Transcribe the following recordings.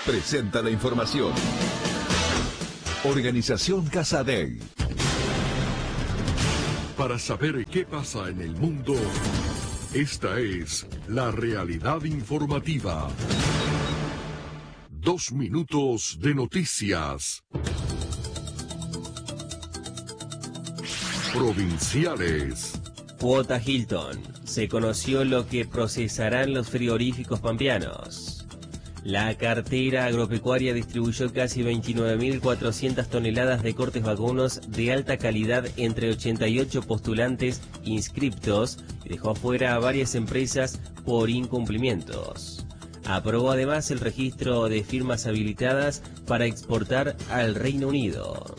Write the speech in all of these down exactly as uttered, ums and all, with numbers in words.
presenta la información. Organización Casadei. Para saber qué pasa en el mundo, esta es la realidad informativa. Dos minutos de noticias. Provinciales. Cuota Hilton. Se conoció lo que procesarán los frigoríficos pampeanos. La cartera agropecuaria distribuyó casi veintinueve mil cuatrocientas toneladas de cortes vacunos de alta calidad entre ochenta y ocho postulantes inscriptos y dejó afuera a varias empresas por incumplimientos. Aprobó además el registro de firmas habilitadas para exportar al Reino Unido.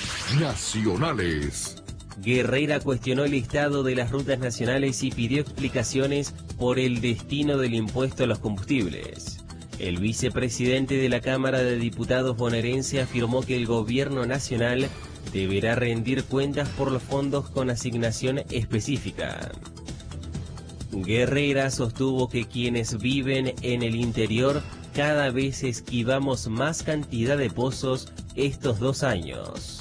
Nacionales. Guerrera cuestionó el estado de las rutas nacionales y pidió explicaciones por el destino del impuesto a los combustibles. El vicepresidente de la Cámara de Diputados bonaerense afirmó que el gobierno nacional deberá rendir cuentas por los fondos con asignación específica. Guerrera sostuvo que quienes viven en el interior cada vez esquivamos más cantidad de pozos estos dos años.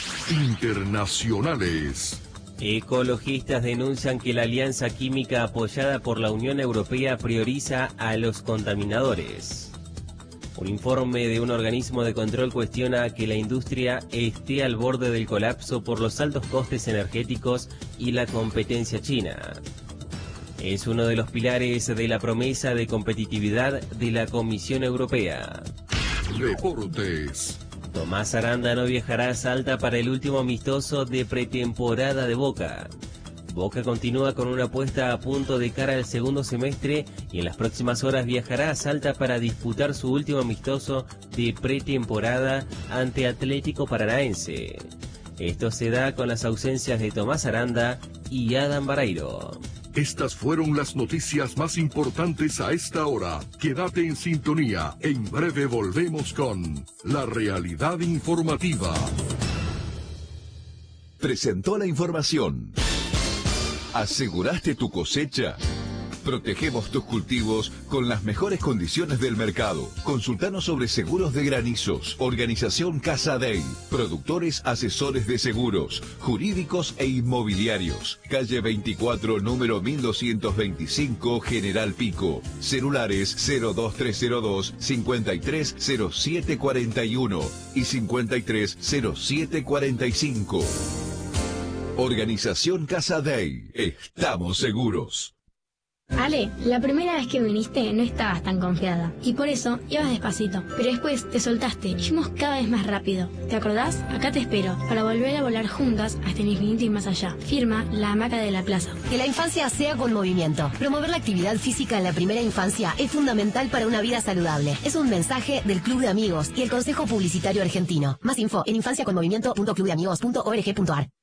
Internacionales. Ecologistas denuncian que la alianza química apoyada por la Unión Europea prioriza a los contaminadores. Un informe de un organismo de control cuestiona que la industria esté al borde del colapso por los altos costes energéticos y la competencia china. Es uno de los pilares de la promesa de competitividad de la Comisión Europea. Deportes. Tomás Aranda no viajará a Salta para el último amistoso de pretemporada de Boca. Boca continúa con una apuesta a punto de cara al segundo semestre y en las próximas horas viajará a Salta para disputar su último amistoso de pretemporada ante Atlético Paranaense. Esto se da con las ausencias de Tomás Aranda y Adam Barreiro. Estas fueron las noticias más importantes a esta hora. Quédate en sintonía. En breve volvemos con la realidad informativa. Presentó la información. ¿Aseguraste tu cosecha? Protegemos tus cultivos con las mejores condiciones del mercado. Consultanos sobre seguros de granizos. Organización Casadei. Productores asesores de seguros, jurídicos e inmobiliarios. Calle veinticuatro, número mil doscientos veinticinco, General Pico. Celulares cero dos tres cero dos, cincuenta y tres cero siete cuarenta y uno y cincuenta y tres cero siete cuarenta y cinco. Organización Casadei. Estamos seguros. Ale, la primera vez que viniste no estabas tan confiada y por eso ibas despacito, pero después te soltaste y fuimos cada vez más rápido. ¿Te acordás? Acá te espero para volver a volar juntas hasta el infinito y más allá. Firma La Hamaca de la Plaza. Que la infancia sea con movimiento. Promover la actividad física en la primera infancia es fundamental para una vida saludable. Es un mensaje del Club de Amigos y el Consejo Publicitario Argentino. Más info en infancia con movimiento punto club de amigos punto org punto ar.